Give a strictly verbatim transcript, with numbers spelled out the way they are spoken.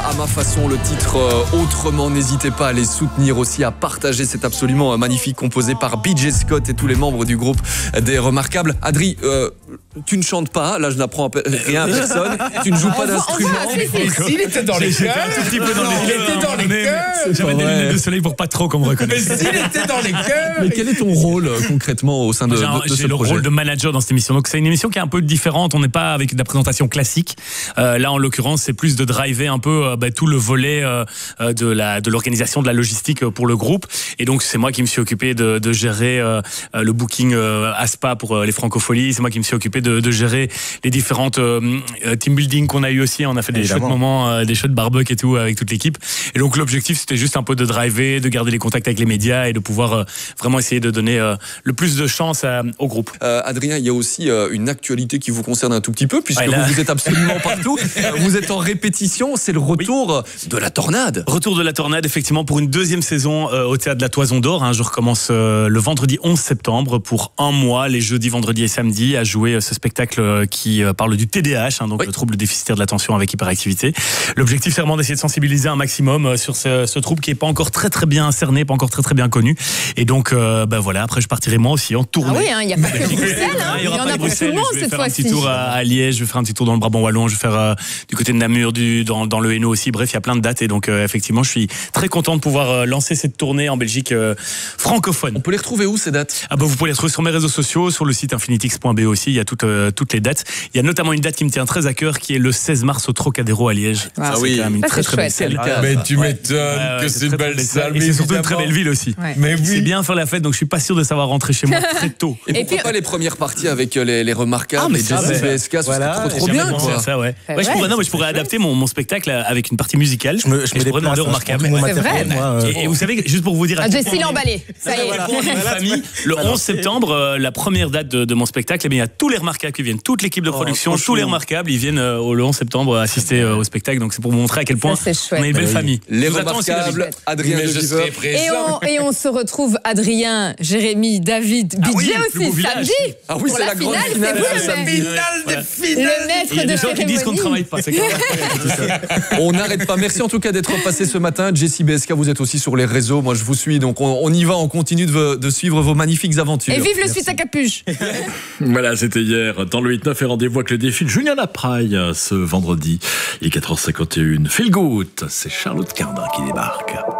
à ma façon le titre euh, autrement. N'hésitez pas à les soutenir aussi, à partager. C'est absolument euh, magnifique, composé par B J Scott et tous les membres du groupe des Remarquables. Adri, euh, tu ne chantes pas, là je n'apprends rien à personne. Tu ne joues pas d'instrument. Il était dans les cœurs. Un tout petit peu dans les Il était dans les cœurs. J'avais des lunettes de soleil pour pas trop qu'on me reconnaisse. Mais s'il était dans les cœurs. Mais quel est ton rôle euh, concrètement au sein de, de, de ce J'ai le projet? rôle de manager dans cette émission. Donc c'est une émission qui est un peu différente. On n'est pas avec de la présentation classique. Euh, là en l'occurrence, c'est plus de driver un peu euh, bah, tout le volet euh, de la de l'organisation de la logistique pour le groupe. Et donc c'est moi qui me suis occupé de, de gérer euh, le booking euh, Aspa pour euh, les Francopholies. C'est moi qui me suis occupé de, de gérer les différentes euh, team building qu'on a eu aussi. On a fait des chouettes moments, euh, des chouettes barbecue et tout avec toute l'équipe. Et donc l'objectif c'était juste un peu de driver, de garder les contacts avec les médias et de pouvoir euh, vraiment essayer de donner euh, le plus de chance à, au groupe. Euh, Adrien, il y a aussi euh, une actualité qui vous concerne un tout petit peu, puisque ouais, là... vous, vous êtes absolument partout. Vous êtes en répétition, c'est le retour oui. de la Tornade. Retour de la Tornade, effectivement, pour une deuxième saison euh, au Théâtre de la Toison d'Or. Hein. Je recommence euh, le vendredi onze septembre pour un mois, les jeudis, vendredis et samedis, à jouer euh, ce spectacle euh, qui euh, parle du T D A H, hein, donc oui. le trouble déficitaire de l'attention avec hyperactivité. L'objectif, c'est vraiment d'essayer de sensibiliser un maximum euh, sur ce, ce trouble qui est pas encore très très bien cerné, pas encore très très bien connu. Et donc, euh, ben voilà, après je partirai moi aussi en tournée. Ah oui, il hein, n'y a pas que Bruxelles, hein. il y, y en a pour tout le monde cette fois-ci. Je vais faire un petit tour à, à Liège, je vais faire un petit tour dans le Brabant Wallon, je vais faire euh, du côté de Namur, du, dans, dans le Hainaut aussi. Bref, il y a plein de dates et donc euh, effectivement, je suis très content de pouvoir euh, lancer cette tournée en Belgique euh, francophone. On peut les retrouver où ces dates? Ah bah vous pouvez les retrouver sur mes réseaux sociaux, sur le site infinitix point b e aussi. Il y a toutes euh, toutes les dates. Il y a notamment une date qui me tient très à cœur, qui est le seize mars au Trocadéro à Liège. Ah c'est oui, quand même une ça, très très belle salle. Mais tu m'étonnes ouais, que c'est une belle salle. Et c'est surtout une très belle ville aussi. Ouais. Mais oui. C'est bien faire la fête, donc je suis pas sûr de savoir rentrer chez moi très tôt. Et, et pourquoi puis... pas les premières parties avec les, les Remarquables, ah, mais les Jessie B S K, voilà, c'est trop trop bien. Quoi. Ça, ouais. Ouais, je pourrais, non, mais je pourrais adapter mon, mon spectacle avec une partie musicale. Je me, je me je pourrais demander aux Remarquables. C'est vrai. Moi, euh... et, et vous savez, juste pour vous dire, ah, Jessie l'a emballé. Ça y est. Voilà, famille, le onze septembre, euh, la première date de, de mon spectacle, eh bien, il y a tous les Remarquables qui viennent, toute l'équipe de production, oh, tous les Remarquables, ils viennent euh, le onze septembre assister euh, au spectacle. Donc c'est pour vous montrer à quel point ça, on est une belle oui. famille. Les Remarquables, Adrien de Giver. Et on, et on se retrouve Adrien, Jérémy, David, B J ah oui, aussi samedi. Ah oui, c'est la, la grande finale, finale, c'est samedi. Finale des finales. Le maître il y a de des gens qui disent qu'on ne travaille pas. On n'arrête pas. Merci en tout cas d'être passé ce matin. Jessie B S K, vous êtes aussi sur les réseaux. Moi, je vous suis. Donc, on, on y va. On continue de, de suivre vos magnifiques aventures. Et vive le Merci. Suisse à capuche. Voilà, c'était hier dans le huit neuf et rendez-vous avec le défi de Julien Lapraille ce vendredi. Il est quatre heures cinquante et une. Feel Good, c'est Charlotte Cardin qui débarque.